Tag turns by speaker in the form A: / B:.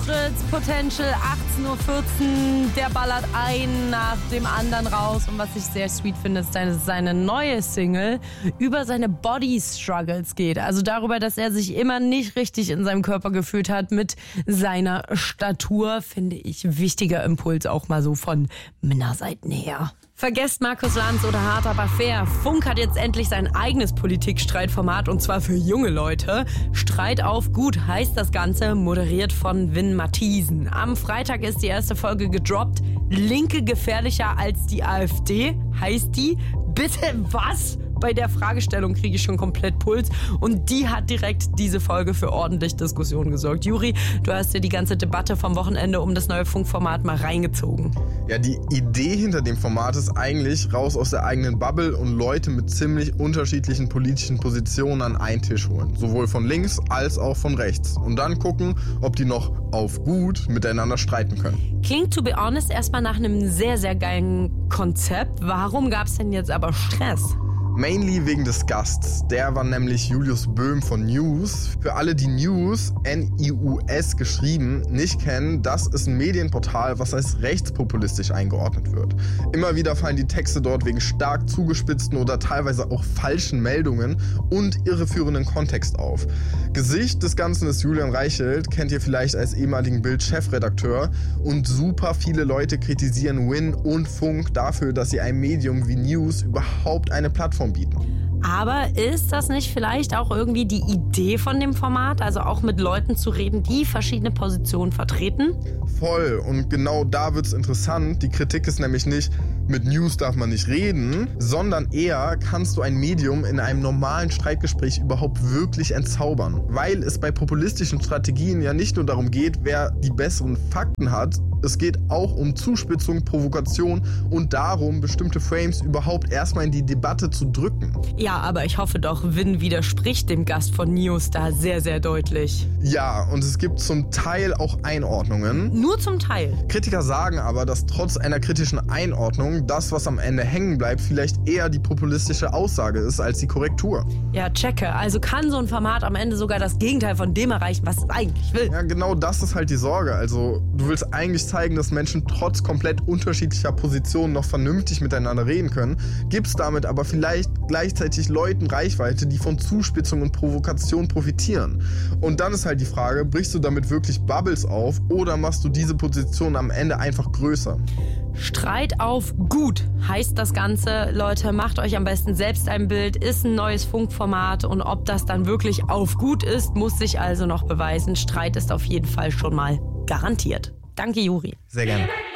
A: Fritz, Potential, 18:14 Uhr. Der ballert ein nach dem anderen raus. Und was ich sehr sweet finde, ist, dass seine neue Single über seine Body-Struggles geht. Also darüber, dass er sich immer nicht richtig in seinem Körper gefühlt hat mit seiner Statur, finde ich wichtiger Impuls auch mal so von Männerseiten her. Vergesst Markus Lanz oder Hart aber fair. Funk hat jetzt endlich sein eigenes Politikstreitformat und zwar für junge Leute. Streit auf gut heißt das Ganze, moderiert von Win Mathiesen. Am Freitag ist die erste Folge gedroppt. Linke gefährlicher als die AfD heißt die. Bitte was? Bei der Fragestellung kriege ich schon komplett Puls und die hat direkt diese Folge für ordentlich Diskussion gesorgt. Juri, du hast dir die ganze Debatte vom Wochenende um das neue Funkformat mal reingezogen.
B: Ja, die Idee hinter dem Format ist eigentlich raus aus der eigenen Bubble und Leute mit ziemlich unterschiedlichen politischen Positionen an einen Tisch holen. Sowohl von links als auch von rechts. Und dann gucken, ob die noch auf gut miteinander streiten können.
A: Klingt, to be honest, erstmal nach einem sehr, sehr geilen Konzept. Warum gab es denn jetzt aber Stress?
B: Mainly wegen des Gasts. Der war nämlich Julius Böhm von News. Für alle, die News, N-I-U-S geschrieben, nicht kennen, das ist ein Medienportal, was als rechtspopulistisch eingeordnet wird. Immer wieder fallen die Texte dort wegen stark zugespitzten oder teilweise auch falschen Meldungen und irreführenden Kontext auf. Gesicht des Ganzen ist Julian Reichelt, kennt ihr vielleicht als ehemaligen Bild-Chefredakteur. Und super viele Leute kritisieren Win und Funk dafür, dass sie einem Medium wie News überhaupt eine Plattform bieten.
A: Aber ist das nicht vielleicht auch irgendwie die Idee von dem Format? Also auch mit Leuten zu reden, die verschiedene Positionen vertreten?
B: Voll. Und genau da wird's interessant. Die Kritik ist nämlich nicht, mit News darf man nicht reden, sondern eher, kannst du ein Medium in einem normalen Streitgespräch überhaupt wirklich entzaubern? Weil es bei populistischen Strategien ja nicht nur darum geht, wer die besseren Fakten hat, es geht auch um Zuspitzung, Provokation und darum, bestimmte Frames überhaupt erstmal in die Debatte zu drücken.
A: Ja, aber ich hoffe doch, Win widerspricht dem Gast von News da sehr, sehr deutlich.
B: Ja, und es gibt zum Teil auch Einordnungen.
A: Nur zum Teil.
B: Kritiker sagen aber, dass trotz einer kritischen Einordnung das, was am Ende hängen bleibt, vielleicht eher die populistische Aussage ist als die Korrektur.
A: Ja, checke. Also kann so ein Format am Ende sogar das Gegenteil von dem erreichen, was es eigentlich will.
B: Ja, genau das ist halt die Sorge. Also du willst eigentlich zeigen, dass Menschen trotz komplett unterschiedlicher Positionen noch vernünftig miteinander reden können, gibst damit aber vielleicht gleichzeitig Leuten Reichweite, die von Zuspitzung und Provokation profitieren. Und dann ist halt die Frage, brichst du damit wirklich Bubbles auf oder machst du diese Position am Ende einfach größer?
A: Streit auf gut heißt das Ganze. Leute, macht euch am besten selbst ein Bild. Ist ein neues Funkformat und ob das dann wirklich auf gut ist, muss sich also noch beweisen. Streit ist auf jeden Fall schon mal garantiert. Danke, Juri.
B: Sehr gerne.